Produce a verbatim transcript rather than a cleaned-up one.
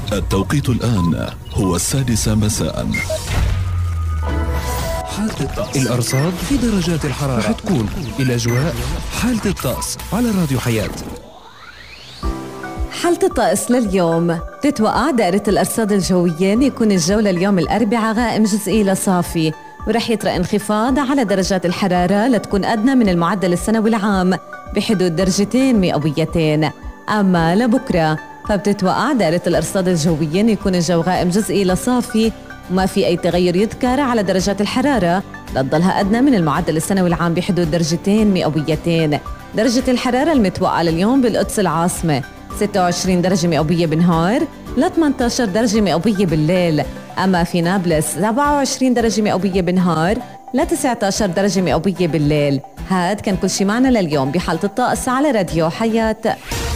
التوقيت الآن هو السادسة مساء. حالة الطقس. الأرصاد في درجات الحرارة رح تكون الأجواء حالة الطقس على راديو حياة. حالة الطقس لليوم تتوقع دائرة الأرصاد الجوية أن يكون الجو لليوم الأربعاء غائم جزئي لصافي، ورح يطرأ انخفاض على درجات الحرارة لتكون أدنى من المعدل السنوي العام بحدود درجتين مئويتين. أما لبكرة فبتتوقع دائرة الأرصاد الجوية أن يكون الجو غائم جزئي لصافي وما في أي تغير يذكر على درجات الحرارة لتضلها أدنى من المعدل السنوي العام بحدود درجتين مئويتين. درجة الحرارة المتوقعة لليوم بالقدس العاصمة ستة وعشرين درجة مئوية بالنهار ل ثمانية عشر درجة مئوية بالليل. أما في نابلس سبعة وعشرين درجة مئوية بالنهار ل تسعة عشر درجة مئوية بالليل. هاد كان كل شي معنا لليوم بحالة الطقس على راديو حياة.